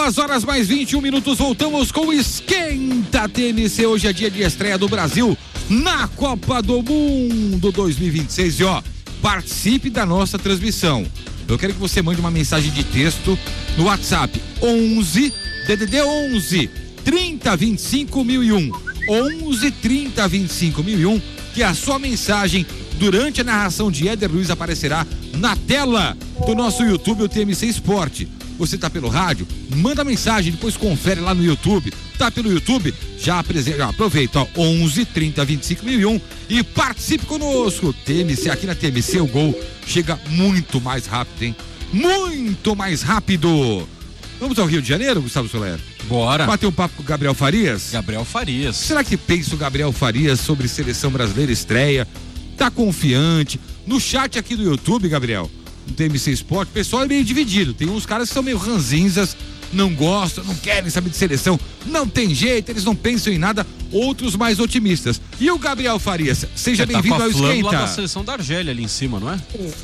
2h mais 21, voltamos com o Esquenta TMC. Hoje é dia de estreia do Brasil na Copa do Mundo 2026. E participe da nossa transmissão. Eu quero que você mande uma mensagem de texto no WhatsApp 11 DDD 11 30 25 1001 11 30 25 1001, que a sua mensagem durante a narração de Éder Luiz aparecerá na tela do nosso YouTube, o TMC Esporte. Você tá pelo rádio? Manda mensagem, depois confere lá no YouTube. Tá pelo YouTube? Já aproveita, 11 30 25 1001 e participe conosco. TMC, aqui na TMC o gol chega muito mais rápido, hein? Muito mais rápido. Vamos ao Rio de Janeiro, Gustavo Soler? Bora. Bater um papo com o Gabriel Farias? Gabriel Farias. Será que pensa o Gabriel Farias sobre seleção brasileira estreia? Tá confiante? No chat aqui do YouTube, Gabriel, no TMC Esporte, o pessoal é meio dividido. Tem uns caras que são meio ranzinzas, não gostam, não querem saber de seleção, não tem jeito, eles não pensam em nada. Outros mais otimistas. E o Gabriel Farias, seja bem-vindo ao Esquenta. Lá da seleção da Argélia ali em cima, não é?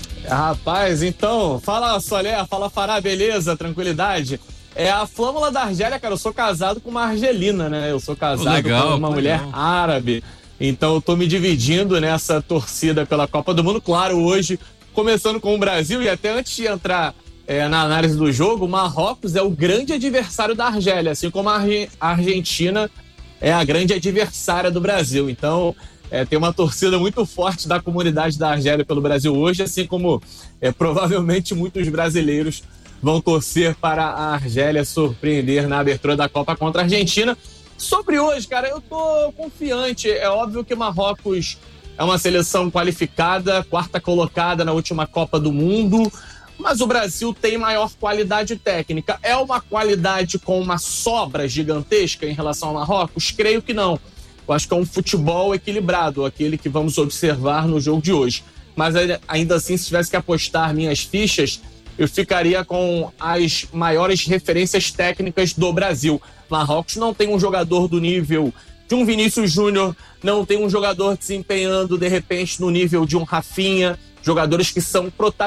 Rapaz, então, fala Soler, fala Fará, beleza, tranquilidade. É a flâmula da Argélia, cara. Eu sou casado com uma argelina, né? Eu sou casado com uma mulher árabe. Então eu tô me dividindo nessa torcida pela Copa do Mundo. Claro, hoje, começando com o Brasil, e até antes de entrar na análise do jogo, o Marrocos é o grande adversário da Argélia, assim como a Argentina é a grande adversária do Brasil. Então, tem uma torcida muito forte da comunidade da Argélia pelo Brasil hoje, assim como provavelmente muitos brasileiros vão torcer para a Argélia surpreender na abertura da Copa contra a Argentina. Sobre hoje, cara, eu tô confiante. É óbvio que Marrocos é uma seleção qualificada, quarta colocada na última Copa do Mundo, mas o Brasil tem maior qualidade técnica. É uma qualidade com uma sobra gigantesca em relação ao Marrocos? Creio que não. Eu acho que é um futebol equilibrado, aquele que vamos observar no jogo de hoje. Mas ainda assim, se tivesse que apostar minhas fichas, eu ficaria com as maiores referências técnicas do Brasil. Marrocos não tem um jogador do nível de um Vinícius Júnior, não tem um jogador desempenhando, de repente, no nível de um Rafinha, jogadores que são protagonistas